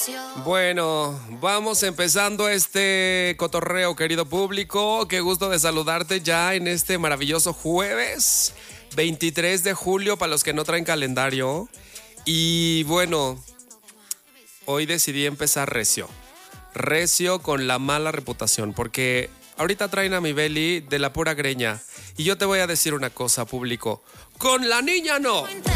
Bueno, vamos empezando este cotorreo, querido público. Qué gusto de saludarte ya en este maravilloso jueves 23 de julio para los que no traen calendario. Y bueno, hoy decidí empezar recio con la mala reputación, porque ahorita traen a mi Beli de la pura greña. Y yo te voy a decir una cosa, público, con la niña no.